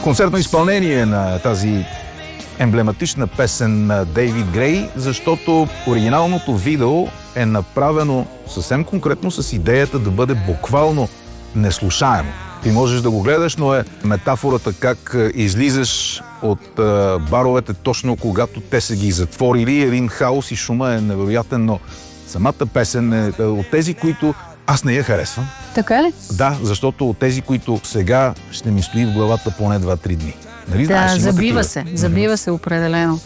концертно изпълнение на тази емблематична песен на Дейвид Грей, защото оригиналното видео е направено съвсем конкретно с идеята да бъде буквално неслушаемо. Ти можеш да го гледаш, но е метафората как излизаш от баровете точно когато те са ги затворили. Един хаос и шума е невероятен, но самата песен е от тези, които аз не я харесвам. Така ли? Да, защото от тези, които сега ще ми стои в главата поне 2-3 дни. Нали, да, знаеш, забива се определено.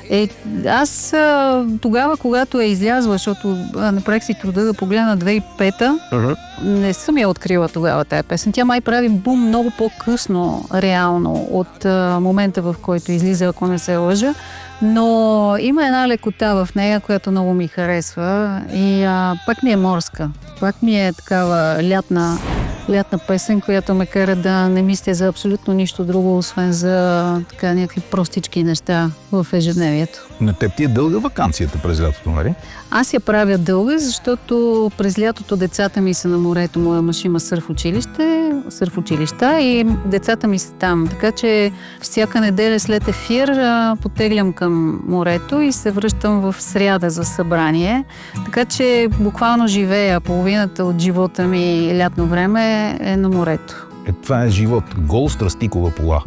Аз тогава, когато е излязла, защото направих си труда да погледна 2005-та, не съм я открила тогава тая песен. Тя май прави бум много по-късно, реално, от момента, в който излиза, ако не се лъжа. Но има една лекота в нея, която много ми харесва и пак ми е морска. Пак ми е такава лятна песен, която ме кара да не мисля за абсолютно нищо друго, освен за така някакви простички неща в ежедневието. На теб ти е дълга ваканцията през лятото, нали? Аз я правя дълга, защото през лятото децата ми са на морето. Моя мъж има сърф-училища и децата ми са там. Така че всяка неделя след ефир потеглям към морето и се връщам в сряда за събрание. Така че буквално живея. Половината от живота ми лятно време е на морето. Това е живот. Гол страстикова пола.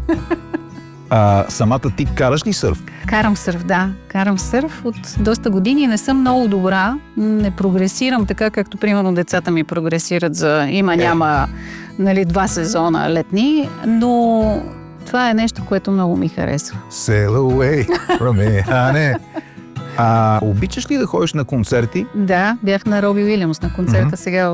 Самата ти караш ли сърф? Карам сърф, да. Карам сърф от доста години. Не съм много добра. Не прогресирам така, както примерно децата ми прогресират за има-няма 2 сезона летни, но това е нещо, което много ми харесва. Sail away from me, honey. Обичаш ли да ходиш на концерти? Да, бях на Роби Уилямс на концерта сега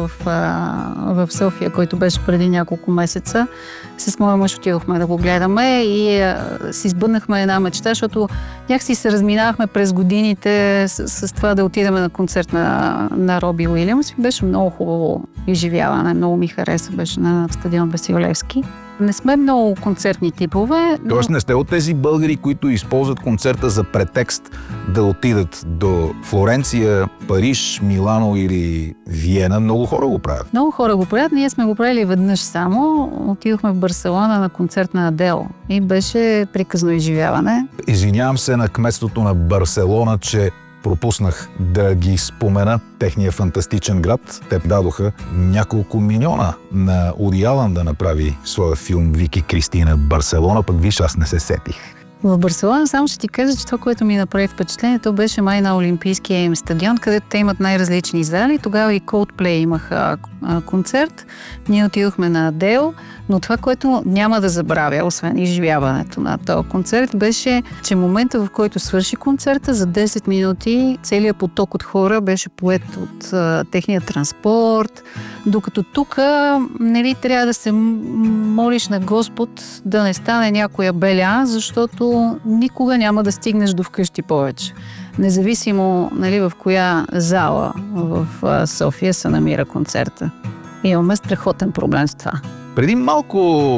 в София, който беше преди няколко месеца. С моя мъж отидохме да го гледаме и си сбъднахме една мечта, защото някакси се разминавахме през годините с това да отидем на концерт на Роби Уилямс. И беше много хубаво изживяване, много ми хареса, беше на стадион Василевски. Не сме много концертни типове. Тоест не сте от тези българи, които използват концерта за претекст да отидат до Флоренция, Париж, Милано или Виена. Много хора го правят. Много хора го правят. Ние сме го правили веднъж само. Отидохме в Барселона на концерт на Адел и беше приказно изживяване. Извинявам се на кметството на Барселона, че пропуснах да ги спомена, техния фантастичен град. Те дадоха няколко милиона на Уди Алън да направи своя филм Вики Кристина Барселона, пък виж, аз не се сетих. В Барселона само ще ти кажа, че това, което ми направи впечатление, то беше май на Олимпийския им стадион, където те имат най-различни зали. Тогава и Coldplay имаха концерт. Ние отидохме на Адел, но това, което няма да забравя, освен изживяването на този концерт, беше, че момента, в който свърши концерта, за 10 минути целият поток от хора беше поет от техния транспорт, докато тук трябва да се молиш на Господ да не стане някоя беля, защото никога няма да стигнеш до вкъщи повече. Независимо в коя зала в София се намира концерта. Имаме страхотен проблем с това. Преди малко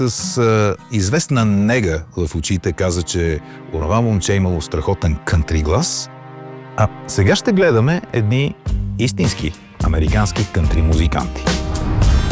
с известна нега в очите каза, че онова момче имало страхотен кънтри глас. А сега ще гледаме едни истински американски кънтри музиканти.